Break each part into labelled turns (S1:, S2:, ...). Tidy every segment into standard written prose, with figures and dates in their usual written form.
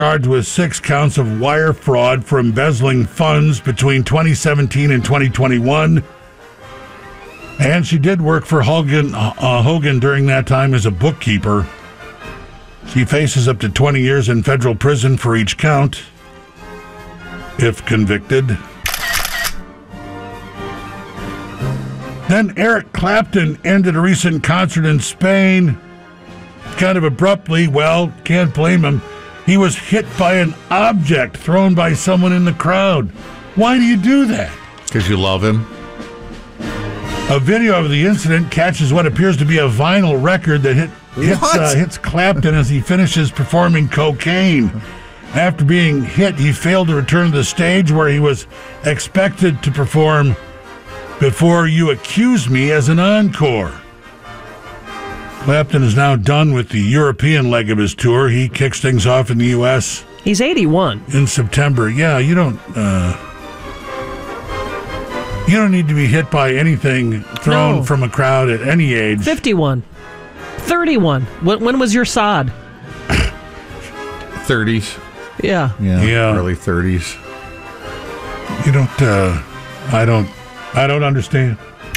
S1: charged with 6 counts of wire fraud for embezzling funds between 2017 and 2021. And she did work for Hogan during that time as a bookkeeper. She faces up to 20 years in federal prison for each count, if convicted. Then Eric Clapton ended a recent concert in Spain kind of abruptly. Well, can't blame him. He was hit by an object thrown by someone in the crowd. Why do you do that?
S2: Because you love him.
S1: A video of the incident catches what appears to be a vinyl record that hits Clapton as he finishes performing Cocaine. After being hit, he failed to return to the stage where he was expected to perform Before You Accuse Me as an encore. Clapton is now done with the European leg of his tour. He kicks things off in the U.S.
S3: He's 81.
S1: In September. Yeah, you don't need to be hit by anything thrown from a crowd at any age.
S3: 51. 31. When was your sod?
S2: 30s.
S3: Yeah.
S2: Early 30s.
S1: You don't, I don't understand.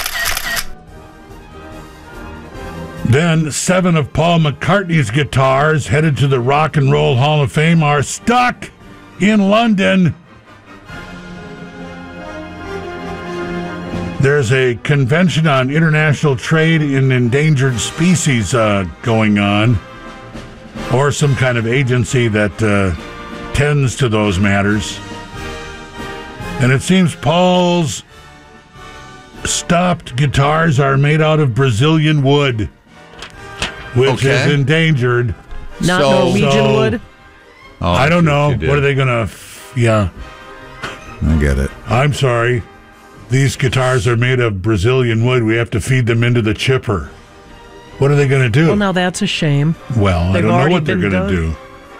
S1: Then 7 of Paul McCartney's guitars headed to the Rock and Roll Hall of Fame are stuck in London. There's a convention on international trade in endangered species going on, or some kind of agency that tends to those matters. And it seems Paul's stopped guitars are made out of Brazilian wood, which is endangered.
S3: Not Norwegian wood?
S2: Oh,
S1: I don't know. What are they going to... Yeah.
S2: I get it.
S1: I'm sorry. These guitars are made of Brazilian wood. We have to feed them into the chipper. What are they going to do?
S3: Well, now that's a shame.
S1: Well, I don't know what they're going to do.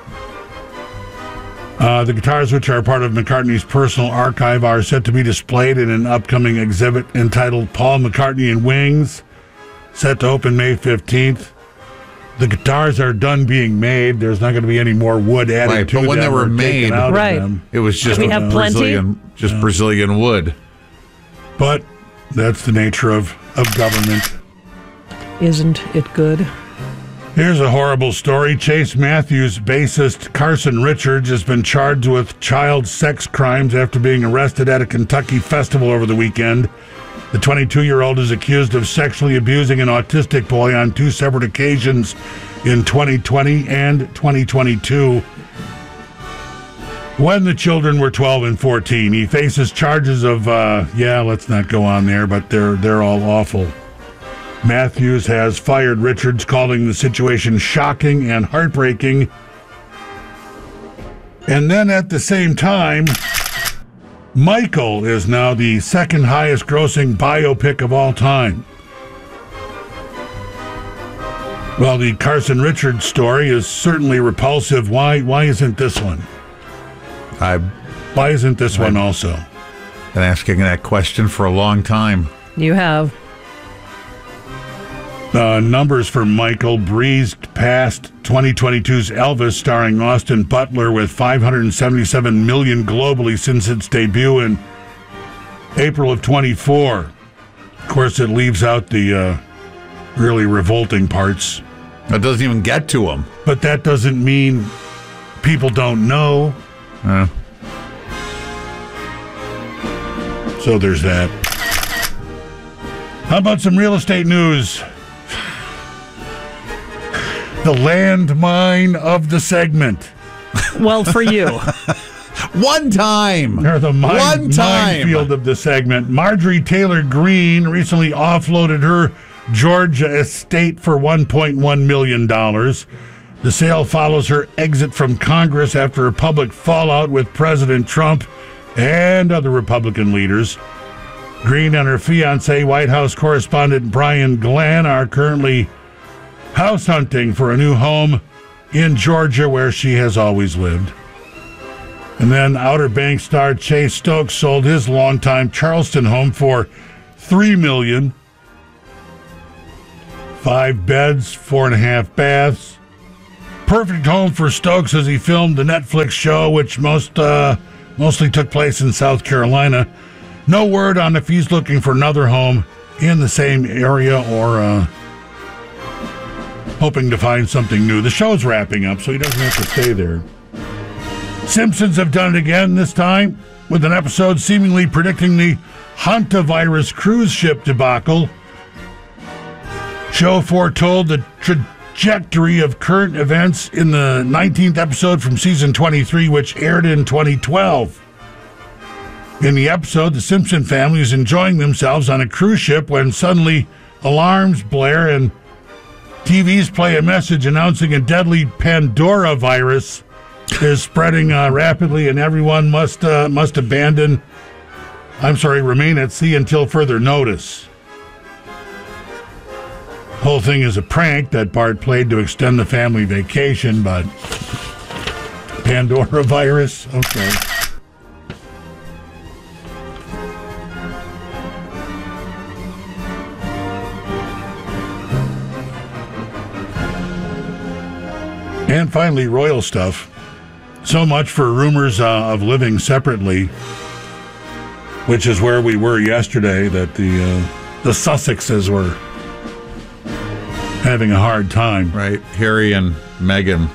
S1: The guitars, which are part of McCartney's personal archive, are set to be displayed in an upcoming exhibit entitled Paul McCartney and Wings, set to open May 15th. The guitars are done being made. There's not going to be any more wood added to them.
S2: But when they were made, it was just Brazilian wood.
S1: But that's the nature of government.
S3: Isn't it good?
S1: Here's a horrible story. Chase Matthews bassist Carson Richards has been charged with child sex crimes after being arrested at a Kentucky festival over the weekend. The 22-year-old is accused of sexually abusing an autistic boy on 2 separate occasions in 2020 and 2022. When the children were 12 and 14, he faces charges of, let's not go on there, but they're all awful. Matthews has fired Richards, calling the situation shocking and heartbreaking. And then at the same time, Michael is now the second highest grossing biopic of all time. Well, the Carson Richards story is certainly repulsive. Why isn't this one? Why isn't this one also?
S2: Been asking that question for a long time.
S3: You have.
S1: Numbers for Michael breezed past 2022's Elvis, starring Austin Butler, with $577 million globally since its debut in April of 24. Of course, it leaves out the really revolting parts.
S2: It doesn't even get to them.
S1: But that doesn't mean people don't know. So there's that. How about some real estate news? The landmine of the segment.
S3: Well, for you.
S2: One time.
S1: Or the minefield of the segment. Marjorie Taylor Greene recently offloaded her Georgia estate for $1.1 million. The sale follows her exit from Congress after a public fallout with President Trump and other Republican leaders. Greene and her fiancé, White House correspondent Brian Glenn, are currently house hunting for a new home in Georgia, where she has always lived. And then Outer Banks star Chase Stokes sold his longtime Charleston home for $3 million. 5 beds, 4.5 baths. perfect home for Stokes as he filmed the Netflix show, which mostly took place in South Carolina. No word on if he's looking for another home in the same area or hoping to find something new. The show's wrapping up, so he doesn't have to stay there. Simpsons have done it again, this time with an episode seemingly predicting the hantavirus cruise ship debacle. Show foretold the trajectory of current events in the 19th episode from season 23, which aired in 2012. In the episode, the Simpson family is enjoying themselves on a cruise ship when suddenly alarms blare and TVs play a message announcing a deadly Pandora virus is spreading rapidly, and everyone must remain at sea until further notice. The whole thing is a prank that Bart played to extend the family vacation, but Pandora virus, okay. And finally, royal stuff. So much for rumors of living separately, which is where we were yesterday, that the Sussexes were having a hard time.
S2: Right, Harry and Meghan.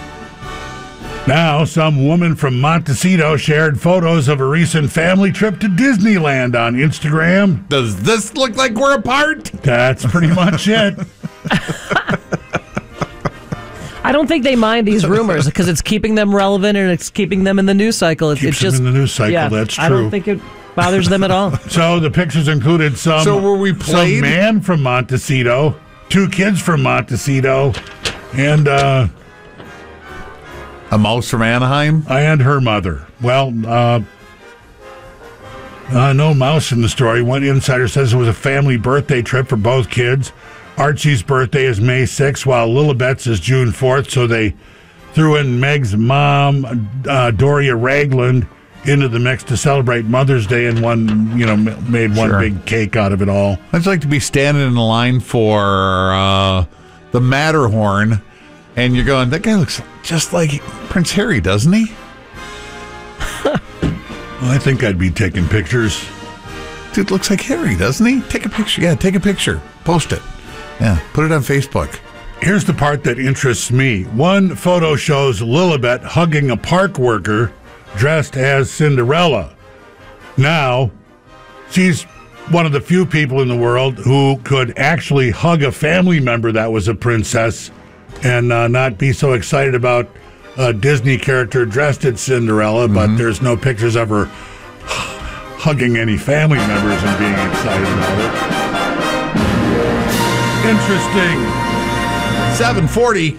S1: Now, some woman from Montecito shared photos of a recent family trip to Disneyland on Instagram.
S2: Does this look like we're apart?
S1: That's pretty much it.
S3: I don't think they mind these rumors because it's keeping them relevant and it's keeping them in the news cycle.
S1: Keeps them in the news cycle, that's true.
S3: I don't think it bothers them at all.
S1: So the pictures included some man from Montecito, 2 kids from Montecito, and
S2: a mouse from Anaheim?
S1: And her mother. Well, no mouse in the story. One insider says it was a family birthday trip for both kids. Archie's birthday is May 6th, while Lilibet's is June 4th, so they threw in Meg's mom, Doria Ragland, into the mix to celebrate Mother's Day and made one big cake out of it all.
S2: I'd like to be standing in the line for the Matterhorn, and you're going, that guy looks just like Prince Harry, doesn't he?
S1: Well, I think I'd be taking pictures.
S2: Dude looks like Harry, doesn't he? Take a picture. Yeah, take a picture. Post it. Yeah, put it on Facebook.
S1: Here's the part that interests me. One photo shows Lilibet hugging a park worker dressed as Cinderella. Now, she's one of the few people in the world who could actually hug a family member that was a princess and not be so excited about a Disney character dressed as Cinderella, but there's no pictures of her hugging any family members and being excited about it. Interesting.
S2: 7:40.